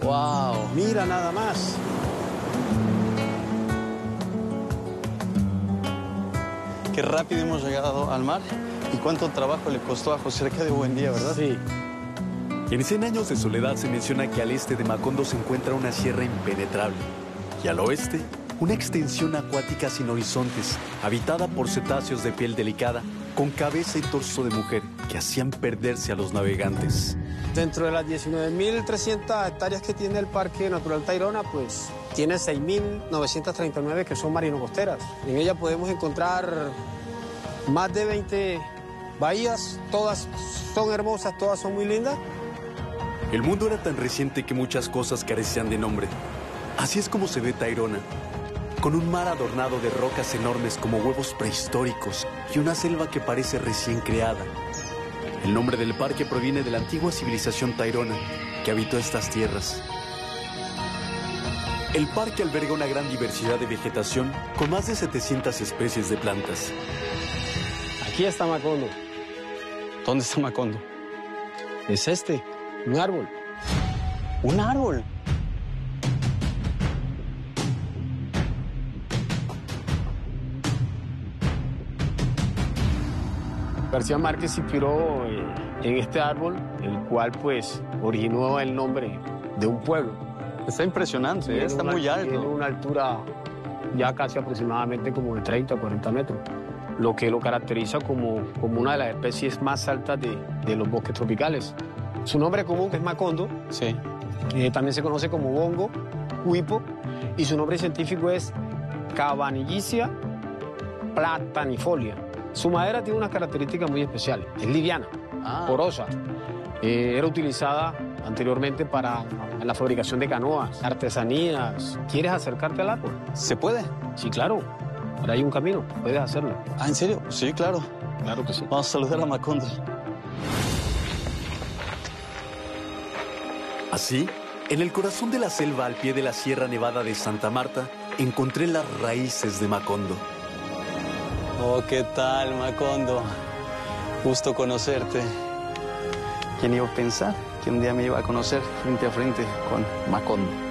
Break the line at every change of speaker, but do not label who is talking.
¡Wow!
Mira nada más.
Qué rápido hemos llegado al mar y cuánto trabajo le costó a José Arcadio Buendía, ¿verdad?
Sí.
En 100 años de soledad se menciona que al este de Macondo se encuentra una sierra impenetrable y al oeste una extensión acuática sin horizontes, habitada por cetáceos de piel delicada, con cabeza y torso de mujer que hacían perderse a los navegantes.
Dentro de las 19.300 hectáreas que tiene el Parque Natural Tayrona, pues tiene 6.939 que son marino-costeras. En ella podemos encontrar más de 20 bahías, todas son hermosas, todas son muy lindas.
El mundo era tan reciente que muchas cosas carecían de nombre. Así es como se ve Tayrona, con un mar adornado de rocas enormes como huevos prehistóricos y una selva que parece recién creada. El nombre del parque proviene de la antigua civilización tairona que habitó estas tierras. El parque alberga una gran diversidad de vegetación con más de 700 especies de plantas.
Aquí está Macondo.
¿Dónde está Macondo?
Es este, un árbol.
¡Un árbol!
García Márquez se inspiró en este árbol, el cual pues originó el nombre de un pueblo.
Está impresionante, está muy alto.
Tiene una altura ya casi aproximadamente como de 30 o 40 metros, lo que lo caracteriza como una de las especies más altas de los bosques tropicales. Su nombre común, que es Macondo,
Sí.
También se conoce como bongo, huipo, y su nombre científico es Cabanillicia platanifolia. Su madera tiene unas características muy especiales. Es liviana, porosa. Era utilizada anteriormente para la fabricación de canoas, artesanías. ¿Quieres acercarte al árbol?
¿Se puede?
Sí, claro. Ahora hay un camino, puedes hacerlo.
¿En serio? Sí, claro.
Claro que sí.
Vamos a saludar a Macondo.
Así, en el corazón de la selva al pie de la Sierra Nevada de Santa Marta, encontré las raíces de Macondo.
Oh, ¿qué tal, Macondo? Gusto conocerte. ¿Quién iba a pensar que un día me iba a conocer frente a frente con Macondo?